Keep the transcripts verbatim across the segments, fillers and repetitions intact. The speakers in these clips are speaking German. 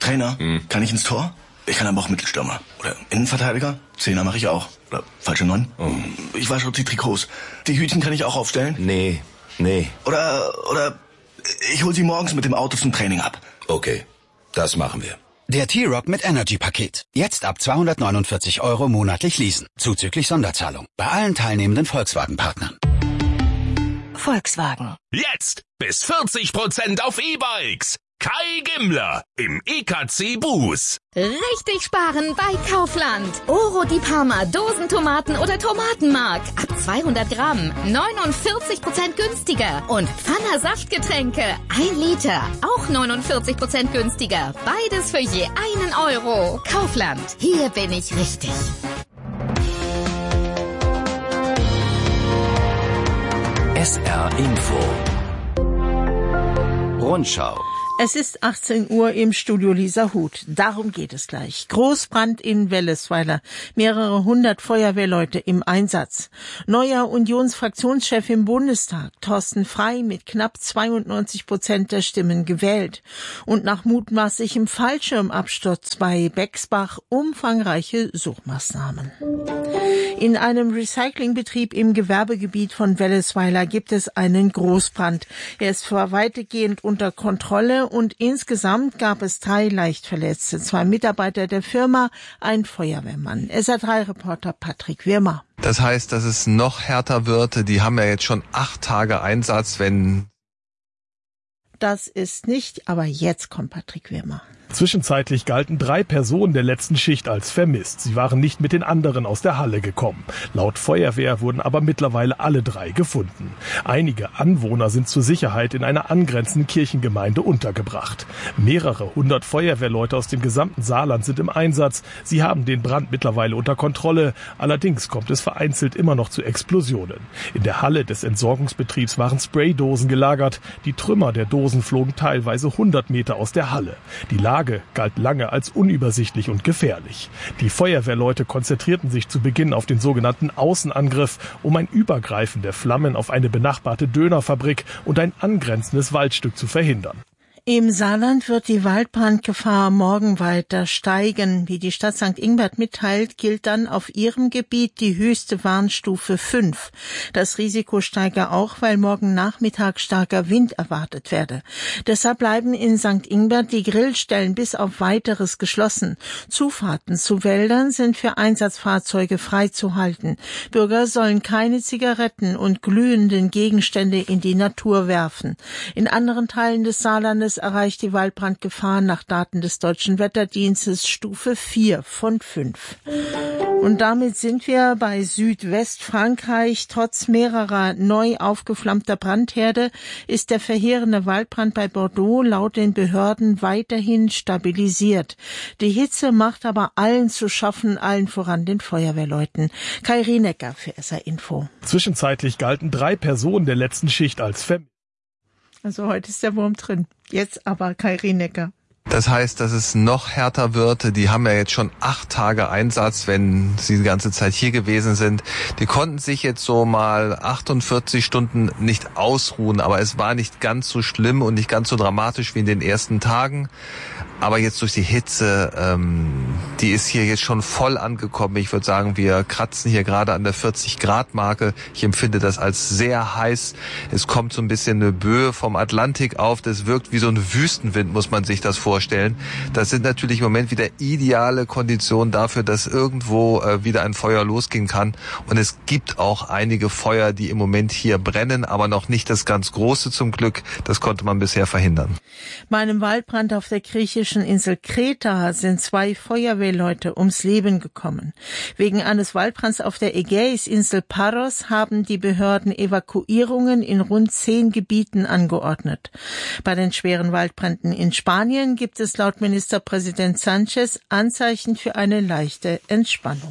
Trainer, hm. kann ich ins Tor? Ich kann aber auch Mittelstürmer. Oder Innenverteidiger. Zehner mache ich auch. Oder falsche Neun. Oh. Ich wasche die Trikots. Die Hütchen kann ich auch aufstellen. Nee, nee. Oder, oder ich hol sie morgens mit dem Auto zum Training ab. Okay, das machen wir. Der T-Rock mit Energy-Paket. Jetzt ab zweihundertneunundvierzig Euro monatlich leasen. Zuzüglich Sonderzahlung. Bei allen teilnehmenden Volkswagen-Partnern. Volkswagen. Jetzt bis vierzig Prozent auf E-Bikes. Kai Gimmler im E K C Bus. Richtig sparen bei Kaufland. Oro di Parma, Dosentomaten oder Tomatenmark. Ab zweihundert Gramm. neunundvierzig Prozent günstiger. Und Pfanner Saftgetränke. Ein Liter. Auch neunundvierzig Prozent günstiger. Beides für je einen Euro. Kaufland. Hier bin ich richtig. S R Info. Rundschau. Es ist achtzehn Uhr im Studio Lisa Huth. Darum geht es gleich. Großbrand in Wellesweiler. Mehrere hundert Feuerwehrleute im Einsatz. Neuer Unionsfraktionschef im Bundestag, Thorsten Frey, mit knapp zweiundneunzig Prozent der Stimmen gewählt. Und nach mutmaßlichem Fallschirmabsturz bei Bexbach umfangreiche Suchmaßnahmen. In einem Recyclingbetrieb im Gewerbegebiet von Wellesweiler gibt es einen Großbrand. Er ist zwar weitgehend unter Kontrolle und insgesamt gab es drei Leichtverletzte, zwei Mitarbeiter der Firma, ein Feuerwehrmann. S R drei Reporter Patrick Wirmer. Das heißt, dass es noch härter wird. Die haben ja jetzt schon acht Tage Einsatz, wenn... Das ist nicht, aber jetzt kommt Patrick Wirmer. Zwischenzeitlich galten drei Personen der letzten Schicht als vermisst. Sie waren nicht mit den anderen aus der Halle gekommen. Laut Feuerwehr wurden aber mittlerweile alle drei gefunden. Einige Anwohner sind zur Sicherheit in einer angrenzenden Kirchengemeinde untergebracht. Mehrere hundert Feuerwehrleute aus dem gesamten Saarland sind im Einsatz. Sie haben den Brand mittlerweile unter Kontrolle. Allerdings kommt es vereinzelt immer noch zu Explosionen. In der Halle des Entsorgungsbetriebs waren Spraydosen gelagert. Die Trümmer der Dosen flogen teilweise hundert Meter aus der Halle. Die Lage galt lange als unübersichtlich und gefährlich. Die Feuerwehrleute konzentrierten sich zu Beginn auf den sogenannten Außenangriff, um ein Übergreifen der Flammen auf eine benachbarte Dönerfabrik und ein angrenzendes Waldstück zu verhindern. Im Saarland wird die Waldbrandgefahr morgen weiter steigen. Wie die Stadt Sankt Ingbert mitteilt, gilt dann auf ihrem Gebiet die höchste Warnstufe fünf. Das Risiko steige auch, weil morgen Nachmittag starker Wind erwartet werde. Deshalb bleiben in Sankt Ingbert die Grillstellen bis auf Weiteres geschlossen. Zufahrten zu Wäldern sind für Einsatzfahrzeuge freizuhalten. Bürger sollen keine Zigaretten und glühenden Gegenstände in die Natur werfen. In anderen Teilen des Saarlandes erreicht die Waldbrandgefahr nach Daten des Deutschen Wetterdienstes Stufe vier von fünf. Und damit sind wir bei Südwestfrankreich. Trotz mehrerer neu aufgeflammter Brandherde ist der verheerende Waldbrand bei Bordeaux laut den Behörden weiterhin stabilisiert. Die Hitze macht aber allen zu schaffen, allen voran den Feuerwehrleuten. Kai Rienecker für S R Info. Zwischenzeitlich galten drei Personen der letzten Schicht als vermisst. Also heute ist der Wurm drin. Jetzt aber Kai Rienecker. Das heißt, dass es noch härter wird. Die haben ja jetzt schon acht Tage Einsatz, wenn sie die ganze Zeit hier gewesen sind. Die konnten sich jetzt so mal achtundvierzig Stunden nicht ausruhen, aber es war nicht ganz so schlimm und nicht ganz so dramatisch wie in den ersten Tagen. Aber jetzt durch die Hitze, ähm, die ist hier jetzt schon voll angekommen. Ich würde sagen, wir kratzen hier gerade an der vierzig Grad Marke. Ich empfinde das als sehr heiß. Es kommt so ein bisschen eine Böe vom Atlantik auf. Das wirkt wie so ein Wüstenwind, muss man sich das vorstellen. Das sind natürlich im Moment wieder ideale Konditionen dafür, dass irgendwo äh, wieder ein Feuer losgehen kann. Und es gibt auch einige Feuer, die im Moment hier brennen, aber noch nicht das ganz große zum Glück. Das konnte man bisher verhindern. Bei einem Waldbrand auf der griechischen Insel Kreta sind zwei Feuerwehrleute ums Leben gekommen. Wegen eines Waldbrands auf der Ägäisinsel Paros haben die Behörden Evakuierungen in rund zehn Gebieten angeordnet. Bei den schweren Waldbränden in Spanien gibt es laut Ministerpräsident Sanchez Anzeichen für eine leichte Entspannung.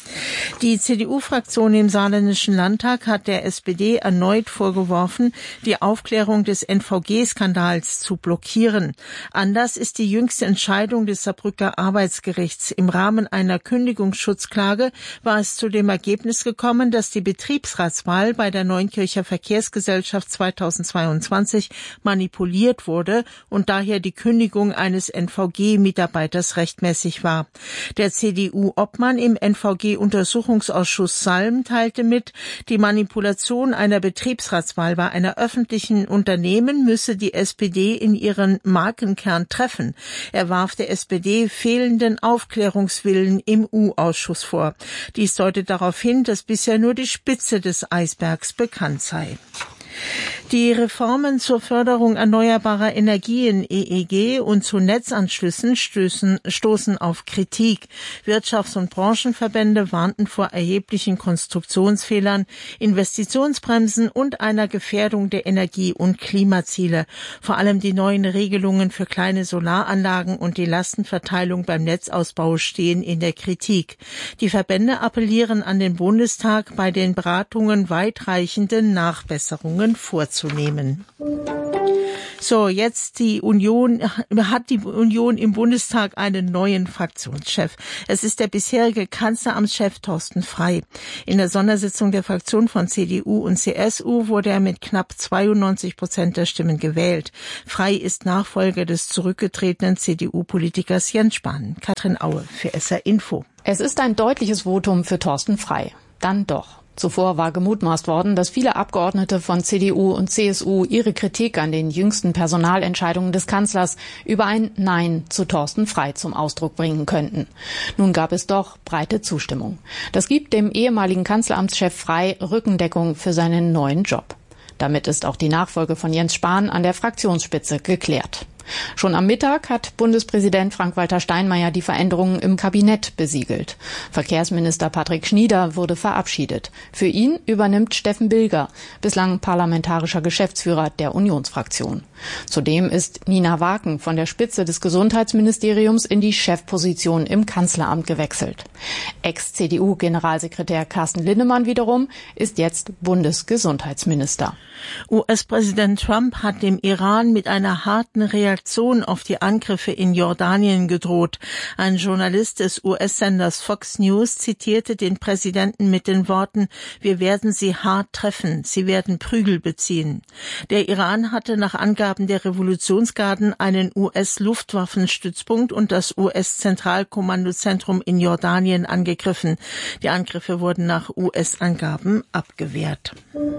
Die C D U-Fraktion im Saarländischen Landtag hat der S P D erneut vorgeworfen, die Aufklärung des N V G-Skandals zu blockieren. Anders ist die jüngste Entscheidung des Saarbrücker Arbeitsgerichts. Im Rahmen einer Kündigungsschutzklage war es zu dem Ergebnis gekommen, dass die Betriebsratswahl bei der Neunkircher Verkehrsgesellschaft zweitausendzweiundzwanzig manipuliert wurde und daher die Kündigung eines N V G-Mitarbeiters rechtmäßig war. Der C D U-Obmann im N V G-Untersuchungsausschuss Salm teilte mit, die Manipulation einer Betriebsratswahl bei einer öffentlichen Unternehmen müsse die S P D in ihren Markenkern treffen. Er warf der S P D fehlenden Aufklärungswillen im U-Ausschuss vor. Dies deutet darauf hin, dass bisher nur die Spitze des Eisbergs bekannt sei. Die Reformen zur Förderung erneuerbarer Energien E E G und zu Netzanschlüssen stößen, stoßen auf Kritik. Wirtschafts- und Branchenverbände warnten vor erheblichen Konstruktionsfehlern, Investitionsbremsen und einer Gefährdung der Energie- und Klimaziele. Vor allem die neuen Regelungen für kleine Solaranlagen und die Lastenverteilung beim Netzausbau stehen in der Kritik. Die Verbände appellieren an den Bundestag, bei den Beratungen weitreichende Nachbesserungen vorzunehmen. So, jetzt die Union, hat die Union im Bundestag einen neuen Fraktionschef. Es ist der bisherige Kanzleramtschef Thorsten Frey. In der Sondersitzung der Fraktion von C D U und C S U wurde er mit knapp zweiundneunzig Prozent der Stimmen gewählt. Frey ist Nachfolger des zurückgetretenen C D U-Politikers Jens Spahn. Katrin Aue für S R Info. Es ist ein deutliches Votum für Thorsten Frey. Dann doch. Zuvor war gemutmaßt worden, dass viele Abgeordnete von C D U und C S U ihre Kritik an den jüngsten Personalentscheidungen des Kanzlers über ein Nein zu Thorsten Frey zum Ausdruck bringen könnten. Nun gab es doch breite Zustimmung. Das gibt dem ehemaligen Kanzleramtschef Frey Rückendeckung für seinen neuen Job. Damit ist auch die Nachfolge von Jens Spahn an der Fraktionsspitze geklärt. Schon am Mittag hat Bundespräsident Frank-Walter Steinmeier die Veränderungen im Kabinett besiegelt. Verkehrsminister Patrick Schnieder wurde verabschiedet. Für ihn übernimmt Steffen Bilger, bislang parlamentarischer Geschäftsführer der Unionsfraktion. Zudem ist Nina Waken von der Spitze des Gesundheitsministeriums in die Chefposition im Kanzleramt gewechselt. Ex-C D U-Generalsekretär Carsten Linnemann wiederum ist jetzt Bundesgesundheitsminister. U S-Präsident Trump hat dem Iran mit einer harten Reaktion auf die Angriffe in Jordanien gedroht. Ein Journalist des U S-Senders Fox News zitierte den Präsidenten mit den Worten: Wir werden sie hart treffen, sie werden Prügel beziehen. Der Iran hatte nach Angaben der Revolutionsgarden einen U S-Luftwaffenstützpunkt und das U S-Zentralkommandozentrum in Jordanien angegriffen. Die Angriffe wurden nach U S-Angaben abgewehrt.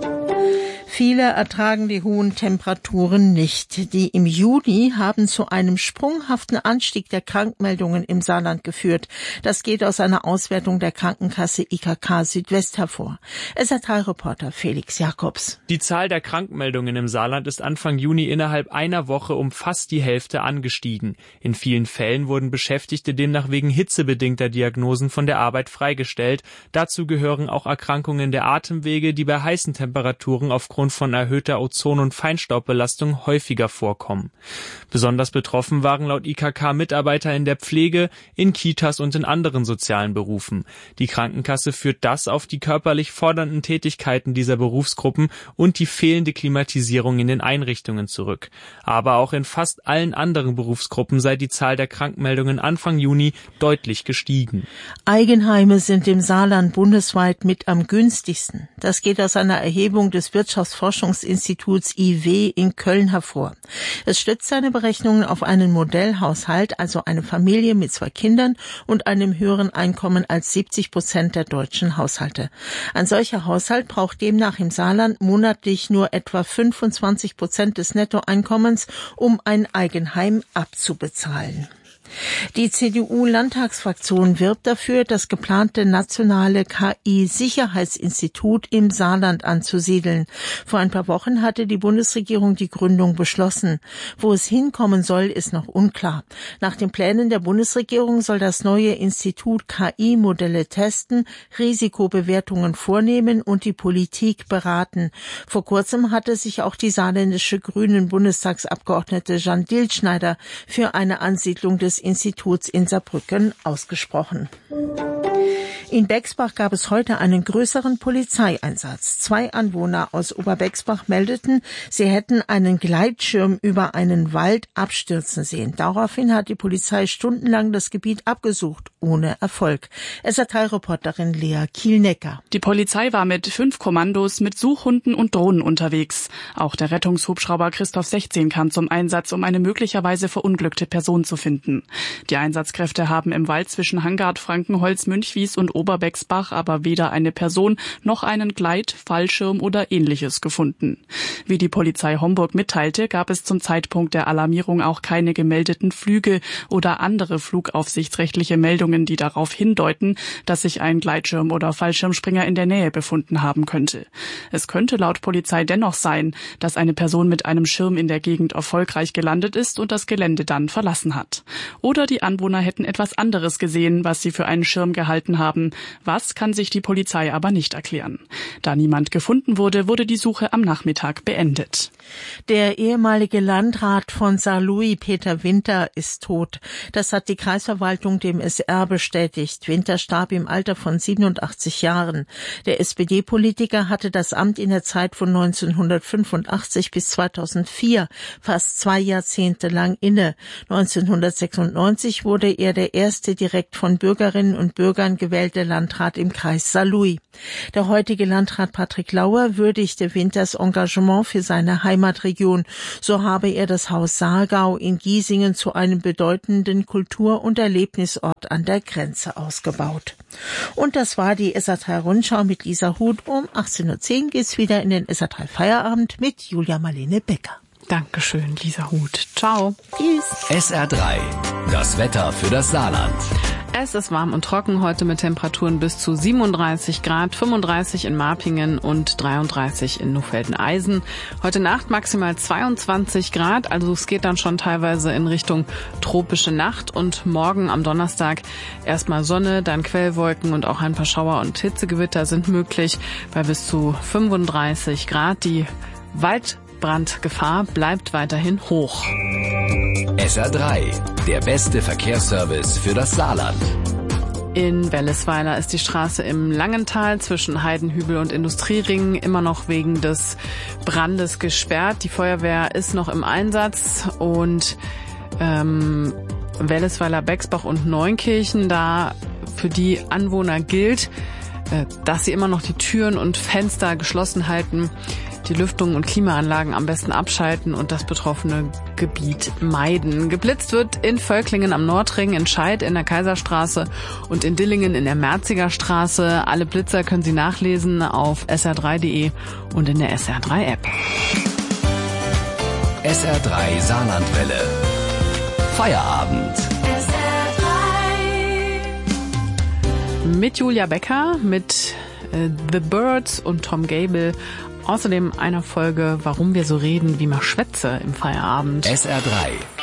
Viele ertragen die hohen Temperaturen nicht. Die im Juni haben zu einem sprunghaften Anstieg der Krankmeldungen im Saarland geführt. Das geht aus einer Auswertung der Krankenkasse I K K Südwest hervor. S R drei-Reporter Felix Jakobs. Die Zahl der Krankmeldungen im Saarland ist Anfang Juni innerhalb einer Woche um fast die Hälfte angestiegen. In vielen Fällen wurden Beschäftigte demnach wegen hitzebedingter Diagnosen von der Arbeit freigestellt. Dazu gehören auch Erkrankungen der Atemwege, die bei heißen Temperaturen aufgrund von erhöhter Ozon- und Feinstaubbelastung häufiger vorkommen. Besonders betroffen waren laut I K K Mitarbeiter in der Pflege, in Kitas und in anderen sozialen Berufen. Die Krankenkasse führt das auf die körperlich fordernden Tätigkeiten dieser Berufsgruppen und die fehlende Klimatisierung in den Einrichtungen zurück. Aber auch in fast allen anderen Berufsgruppen sei die Zahl der Krankmeldungen Anfang Juni deutlich gestiegen. Eigenheime sind im Saarland bundesweit mit am günstigsten. Das geht aus einer Erhebung des Wirtschaftsforschungsinstituts I W in Köln hervor. Es stützt seine Berechnungen auf einen Modellhaushalt, also eine Familie mit zwei Kindern und einem höheren Einkommen als siebzig Prozent der deutschen Haushalte. Ein solcher Haushalt braucht demnach im Saarland monatlich nur etwa fünfundzwanzig Prozent des Nettoeinkommens, um ein Eigenheim abzubezahlen. Die C D U-Landtagsfraktion wirbt dafür, das geplante nationale K I-Sicherheitsinstitut im Saarland anzusiedeln. Vor ein paar Wochen hatte die Bundesregierung die Gründung beschlossen. Wo es hinkommen soll, ist noch unklar. Nach den Plänen der Bundesregierung soll das neue Institut K I-Modelle testen, Risikobewertungen vornehmen und die Politik beraten. Vor kurzem hatte sich auch die saarländische Grünen-Bundestagsabgeordnete Jeanne Diltschneider für eine Ansiedlung des Instituts in Saarbrücken ausgesprochen. In Bexbach gab es heute einen größeren Polizeieinsatz. Zwei Anwohner aus Oberbexbach meldeten, sie hätten einen Gleitschirm über einen Wald abstürzen sehen. Daraufhin hat die Polizei stundenlang das Gebiet abgesucht, ohne Erfolg. S R drei-Reporterin Lea Kielnecker. Die Polizei war mit fünf Kommandos mit Suchhunden und Drohnen unterwegs. Auch der Rettungshubschrauber Christoph sechzehn kam zum Einsatz, um eine möglicherweise verunglückte Person zu finden. Die Einsatzkräfte haben im Wald zwischen Hangard, Frankenholz, Münchwies und Oberbexbach aber weder eine Person noch einen Gleit-, Fallschirm oder Ähnliches gefunden. Wie die Polizei Homburg mitteilte, gab es zum Zeitpunkt der Alarmierung auch keine gemeldeten Flüge oder andere flugaufsichtsrechtliche Meldungen, die darauf hindeuten, dass sich ein Gleitschirm- oder Fallschirmspringer in der Nähe befunden haben könnte. Es könnte laut Polizei dennoch sein, dass eine Person mit einem Schirm in der Gegend erfolgreich gelandet ist und das Gelände dann verlassen hat. Oder die Anwohner hätten etwas anderes gesehen, was sie für einen Schirm gehalten haben. Was, kann sich die Polizei aber nicht erklären. Da niemand gefunden wurde, wurde die Suche am Nachmittag beendet. Der ehemalige Landrat von Saarlouis, Peter Winter, ist tot. Das hat die Kreisverwaltung dem S R bestätigt. Winter starb im Alter von siebenundachtzig Jahren. Der S P D-Politiker hatte das Amt in der Zeit von neunzehnhundertfünfundachtzig bis zweitausendvier, fast zwei Jahrzehnte lang inne. neunzehnhundertsechsundneunzig wurde er der erste direkt von Bürgerinnen und Bürgern gewählte Landrat im Kreis Saarlouis. Der heutige Landrat Patrick Lauer würdigte Winters Engagement für seine Heimatregion. So habe er das Haus Saargau in Giesingen zu einem bedeutenden Kultur- und Erlebnisort an der Grenze ausgebaut. Und das war die S R drei Rundschau mit Lisa Huth. Um achtzehn Uhr zehn geht's wieder in den S R drei Feierabend mit Julia Marlene Becker. Dankeschön, Lisa Huth. Ciao. Tschüss. S R drei, das Wetter für das Saarland. Es ist warm und trocken heute mit Temperaturen bis zu siebenunddreißig Grad, fünfunddreißig in Marpingen und dreiunddreißig in Nufelden-Eisen. Heute Nacht maximal zweiundzwanzig Grad, also es geht dann schon teilweise in Richtung tropische Nacht. Und morgen am Donnerstag erstmal Sonne, dann Quellwolken und auch ein paar Schauer und Hitzegewitter sind möglich bei bis zu fünfunddreißig Grad. Die Waldbrandgefahr bleibt weiterhin hoch. S R drei, der beste Verkehrsservice für das Saarland. In Wellesweiler ist die Straße im Langental zwischen Heidenhübel und Industrieringen immer noch wegen des Brandes gesperrt. Die Feuerwehr ist noch im Einsatz und ähm, Wellesweiler, Bexbach und Neunkirchen, da für die Anwohner gilt, äh, dass sie immer noch die Türen und Fenster geschlossen halten, die Lüftung und Klimaanlagen am besten abschalten und das betroffene Gebiet meiden. Geblitzt wird in Völklingen am Nordring, in Scheid in der Kaiserstraße und in Dillingen in der Merziger Straße. Alle Blitzer können Sie nachlesen auf S R drei punkt de und in der S R drei App. S R drei Saarlandwelle. Feierabend. S R drei. Mit Julia Becker, mit äh, The Birds und Tom Gable. Außerdem einer Folge, warum wir so reden, wie man schwätze im Feierabend. S R drei.